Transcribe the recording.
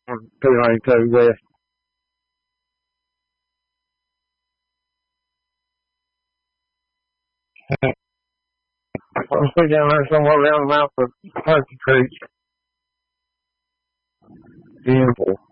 on 292 West. I'm still down there somewhere around the mouth of Turkey Creek. Beautiful.